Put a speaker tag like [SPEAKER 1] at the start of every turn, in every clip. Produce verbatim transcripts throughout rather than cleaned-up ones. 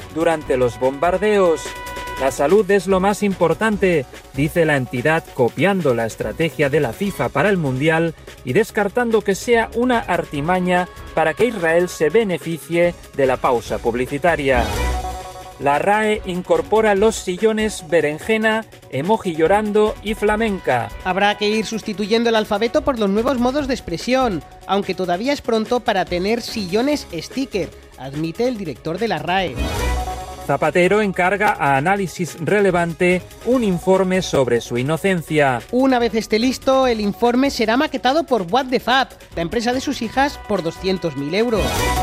[SPEAKER 1] durante los bombardeos. La salud es lo más importante, dice la entidad, copiando la estrategia de la FIFA para el Mundial y descartando que sea una artimaña para que Israel se beneficie de la pausa publicitaria. La R A E incorpora los sillones berenjena, emoji llorando y flamenca.
[SPEAKER 2] Habrá que ir sustituyendo el alfabeto por los nuevos modos de expresión, aunque todavía es pronto para tener sillones sticker, admite el director de la R A E.
[SPEAKER 1] Zapatero encarga a Análisis Relevante un informe sobre su inocencia.
[SPEAKER 2] Una vez esté listo, el informe será maquetado por What the Fab, la empresa de sus hijas, por doscientos mil euros.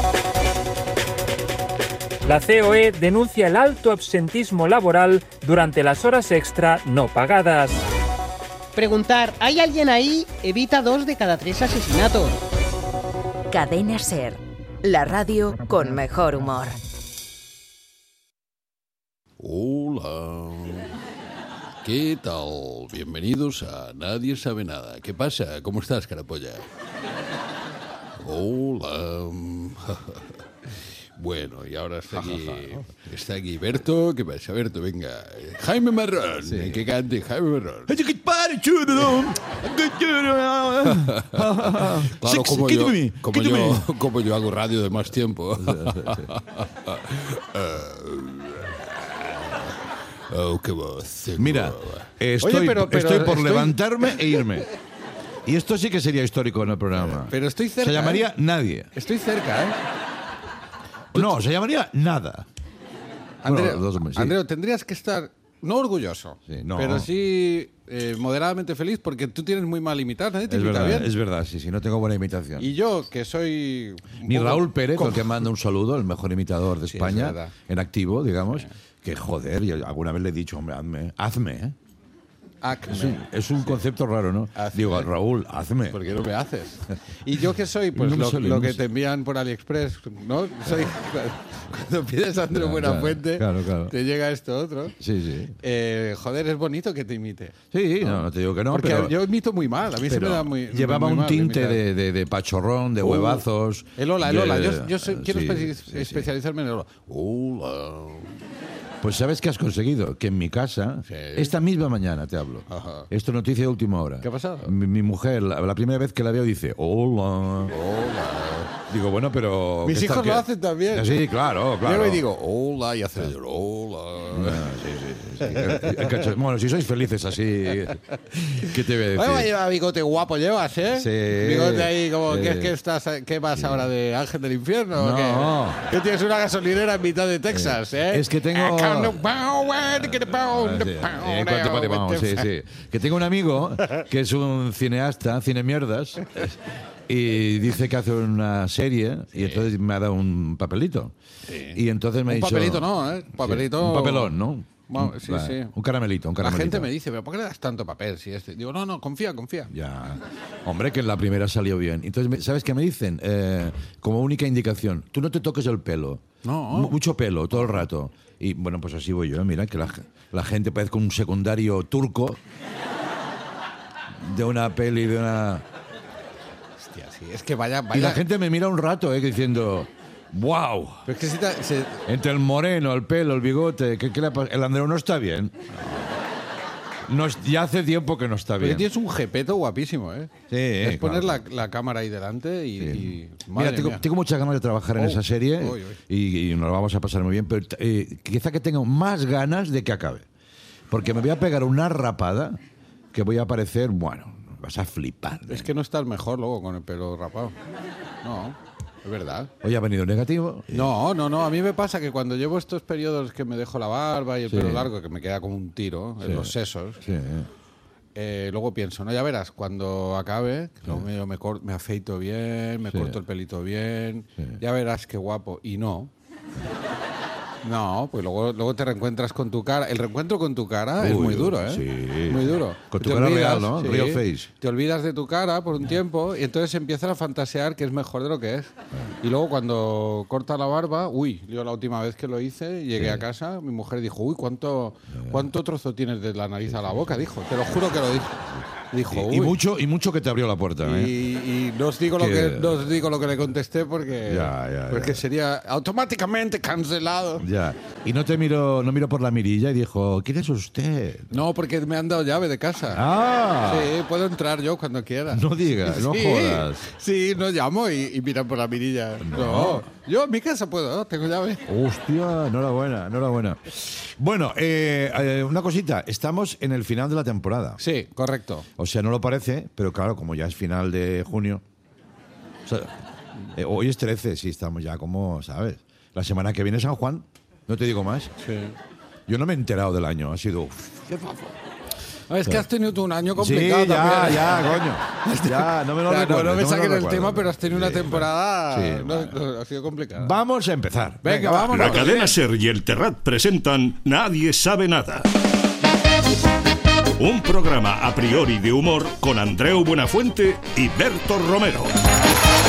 [SPEAKER 1] La C O E denuncia el alto absentismo laboral durante las horas extra no pagadas.
[SPEAKER 2] Preguntar, ¿hay alguien ahí? Evita dos de cada tres asesinatos.
[SPEAKER 3] Cadena SER, la radio con mejor humor.
[SPEAKER 4] Hola. ¿Qué tal? Bienvenidos a Nadie Sabe Nada. ¿Qué pasa? ¿Cómo estás, carapolla? Hola. Bueno, y ahora está aquí, está aquí Berto. ¿Qué pasa, Berto? Venga. Jaime Marrón. Sí. Que cante Jaime Marrón. Claro, como yo, como, yo, como yo hago radio de más tiempo. Oh, qué voz.
[SPEAKER 5] Mira, estoy,
[SPEAKER 6] Oye, pero, pero
[SPEAKER 5] estoy por
[SPEAKER 6] estoy...
[SPEAKER 5] levantarme e irme. Y esto sí que sería histórico en el programa.
[SPEAKER 6] Pero estoy cerca.
[SPEAKER 5] Se llamaría
[SPEAKER 6] ¿eh?
[SPEAKER 5] Nadie.
[SPEAKER 6] Estoy cerca, ¿eh?
[SPEAKER 5] No, se llamaría Nada.
[SPEAKER 6] Andreu,
[SPEAKER 5] bueno, dos, sí.
[SPEAKER 6] Andreu, tendrías que estar, no orgulloso,
[SPEAKER 5] sí, no.
[SPEAKER 6] pero sí eh, moderadamente feliz porque tú tienes muy mal imitar. Nadie te
[SPEAKER 5] es
[SPEAKER 6] imita
[SPEAKER 5] verdad,
[SPEAKER 6] bien.
[SPEAKER 5] Es verdad, sí, sí, no tengo buena imitación.
[SPEAKER 6] Y yo, que soy...
[SPEAKER 5] Ni Raúl Pérez, el que manda un saludo, el mejor imitador de España, sí, en activo, digamos, sí. Que joder, yo alguna vez le he dicho, hombre, hazme, hazme, ¿eh? Es un, es un sí. concepto raro, ¿no? Hazme. Digo, Raúl, hazme.
[SPEAKER 6] ¿Por qué no me haces? Y yo que soy, pues no lo, sale, lo no que sé. Te envían por AliExpress, ¿no? Soy, cuando pides a Andreu Buenafuente,
[SPEAKER 5] claro, claro.
[SPEAKER 6] te llega esto otro.
[SPEAKER 5] Sí, sí.
[SPEAKER 6] Eh, joder, es bonito que te imite.
[SPEAKER 5] Sí, no, no te digo que no.
[SPEAKER 6] Porque
[SPEAKER 5] pero,
[SPEAKER 6] yo imito muy mal, a mí se me da muy
[SPEAKER 5] llevaba
[SPEAKER 6] muy
[SPEAKER 5] un
[SPEAKER 6] mal
[SPEAKER 5] tinte de, de, de pachorrón, de uh, huevazos.
[SPEAKER 6] El hola, el hola. Yo, yo soy, quiero
[SPEAKER 5] sí,
[SPEAKER 6] espe-
[SPEAKER 5] sí,
[SPEAKER 6] especializarme
[SPEAKER 5] sí.
[SPEAKER 6] en el hola. Hola.
[SPEAKER 5] Pues ¿sabes qué has conseguido? Que en mi casa, sí. esta misma mañana te hablo,
[SPEAKER 6] Ajá.
[SPEAKER 5] Esto es noticia de última hora.
[SPEAKER 6] ¿Qué ha pasado?
[SPEAKER 5] Mi, mi mujer, la, la primera vez que la veo, dice, hola.
[SPEAKER 6] Hola.
[SPEAKER 5] Digo, bueno, pero...
[SPEAKER 6] Mis hijos
[SPEAKER 5] está,
[SPEAKER 6] lo
[SPEAKER 5] que...
[SPEAKER 6] hacen también.
[SPEAKER 5] Sí, claro, claro.
[SPEAKER 6] Yo le digo, hola, y hace el hola.
[SPEAKER 5] No, sí, sí, sí. sí. Bueno, si sois felices así, ¿qué te voy a decir?
[SPEAKER 6] Bueno, lleva bigote guapo llevas, ¿eh?
[SPEAKER 5] Sí.
[SPEAKER 6] Bigote ahí, como,
[SPEAKER 5] sí.
[SPEAKER 6] ¿qué, es que estás, ¿qué vas sí. ahora de Ángel del Infierno?
[SPEAKER 5] No.
[SPEAKER 6] ¿O qué? ¿Que tienes una gasolinera en mitad de Texas, sí. eh?
[SPEAKER 5] Es que tengo... Sí, sí. Que tengo un amigo que es un cineasta, cine mierdas, y dice que hace una serie sí. y entonces me ha dado un papelito. Sí. Y entonces me ha
[SPEAKER 6] un
[SPEAKER 5] dicho...
[SPEAKER 6] Un papelito no, ¿eh? Un papelito...
[SPEAKER 5] Sí, un papelón, ¿no?
[SPEAKER 6] Bueno, sí,
[SPEAKER 5] un,
[SPEAKER 6] sí.
[SPEAKER 5] un caramelito, un caramelito.
[SPEAKER 6] La gente me dice, ¿pero por qué le das tanto papel? Si este? Digo, no, no, confía, confía.
[SPEAKER 5] Ya. Hombre, que en la primera salió bien. Entonces, ¿sabes qué me dicen? Eh, como única indicación, tú no te toques el pelo.
[SPEAKER 6] No.
[SPEAKER 5] M- mucho pelo, todo el rato. Y bueno, pues así voy yo. Mira, que la, la gente parezca un secundario turco de una peli, de una...
[SPEAKER 6] Hostia, sí, es que vaya, vaya...
[SPEAKER 5] Y la gente me mira un rato, eh, diciendo... ¡Wow!
[SPEAKER 6] Pero es que si te, se...
[SPEAKER 5] Entre el moreno, el pelo, el bigote, ¿qué, qué le pasa? El Andreu no está bien. No, ya hace tiempo que no está bien.
[SPEAKER 6] Porque tienes un jepeto guapísimo, ¿eh?
[SPEAKER 5] Sí,
[SPEAKER 6] es poner
[SPEAKER 5] claro.
[SPEAKER 6] la, la cámara ahí delante y...
[SPEAKER 5] Sí.
[SPEAKER 6] y
[SPEAKER 5] Mira, tengo, tengo muchas ganas de trabajar en
[SPEAKER 6] oh,
[SPEAKER 5] esa serie
[SPEAKER 6] oh, oh, oh.
[SPEAKER 5] Y, y nos lo vamos a pasar muy bien, pero eh, quizá que tengo más ganas de que acabe. Porque me voy a pegar una rapada que voy a aparecer, bueno, vas a flipar.
[SPEAKER 6] Es que no estás mejor luego con el pelo rapado. No... Es verdad.
[SPEAKER 5] Hoy ha venido negativo.
[SPEAKER 6] No, no, no. A mí me pasa que cuando llevo estos periodos que me dejo la barba y el
[SPEAKER 5] sí.
[SPEAKER 6] pelo largo, que me queda como un tiro sí. en los sesos,
[SPEAKER 5] sí.
[SPEAKER 6] eh, luego pienso, no, ya verás, cuando acabe, sí. luego me, me, cor- me afeito bien, me
[SPEAKER 5] sí.
[SPEAKER 6] corto el pelito bien,
[SPEAKER 5] sí.
[SPEAKER 6] ya verás qué guapo. Y no. No, pues luego, luego te reencuentras con tu cara. El reencuentro con tu cara
[SPEAKER 5] Uy,
[SPEAKER 6] es muy duro, ¿eh?
[SPEAKER 5] Sí.
[SPEAKER 6] Muy duro.
[SPEAKER 5] Con tu
[SPEAKER 6] te
[SPEAKER 5] cara
[SPEAKER 6] olvidas,
[SPEAKER 5] real, ¿no?
[SPEAKER 6] sí,
[SPEAKER 5] Real face.
[SPEAKER 6] Te olvidas de tu cara por un tiempo y entonces empiezas a fantasear que es mejor de lo que es. Y luego cuando corta la barba, uy, yo la última vez que lo hice, llegué sí. a casa, mi mujer dijo, uy, ¿cuánto, ¿cuánto trozo tienes de la nariz a la boca? Dijo, te lo juro que lo dijo. Dijo,
[SPEAKER 5] y, y mucho y mucho que te abrió la puerta, ¿eh?
[SPEAKER 6] Y, y no os digo lo que no os digo lo que le contesté porque,
[SPEAKER 5] ya, ya,
[SPEAKER 6] porque
[SPEAKER 5] ya.
[SPEAKER 6] sería automáticamente cancelado.
[SPEAKER 5] Ya. Y no te miró, no miró por la mirilla y dijo, ¿quién es usted?
[SPEAKER 6] No, porque me han dado llave de casa.
[SPEAKER 5] Ah.
[SPEAKER 6] Sí, puedo entrar yo cuando quiera.
[SPEAKER 5] No digas, no
[SPEAKER 6] Sí,
[SPEAKER 5] jodas.
[SPEAKER 6] Sí, no llamo y, y miran por la mirilla. No. no. Yo en mi casa puedo, tengo llave.
[SPEAKER 5] Hostia, enhorabuena, enhorabuena. Bueno, eh, eh, una cosita, estamos en el final de la temporada.
[SPEAKER 6] Sí, correcto.
[SPEAKER 5] O sea, no lo parece, pero claro, como ya es final de junio. O sea, eh, hoy es trece, sí, estamos ya como, ¿sabes? La semana que viene San Juan, no te digo más.
[SPEAKER 6] Sí.
[SPEAKER 5] Yo no me he enterado del año, ha sido... Uf,
[SPEAKER 6] es que has tenido tú un año complicado.
[SPEAKER 5] Sí, ya,
[SPEAKER 6] también.
[SPEAKER 5] ya, coño. Ya, no me lo
[SPEAKER 6] O sea,
[SPEAKER 5] recuerdes,
[SPEAKER 6] no, no me
[SPEAKER 5] no
[SPEAKER 6] saquen
[SPEAKER 5] lo
[SPEAKER 6] el
[SPEAKER 5] recuerdes.
[SPEAKER 6] tema, pero has tenido una
[SPEAKER 5] Sí,
[SPEAKER 6] temporada...
[SPEAKER 5] sí,
[SPEAKER 6] no,
[SPEAKER 5] vale.
[SPEAKER 6] no, ha sido complicada.
[SPEAKER 5] Vamos a empezar.
[SPEAKER 6] Venga, vamos.
[SPEAKER 7] La cadena SER y el Terrat presentan Nadie sabe nada. Un programa a priori de humor con Andreu Buenafuente y Berto Romero.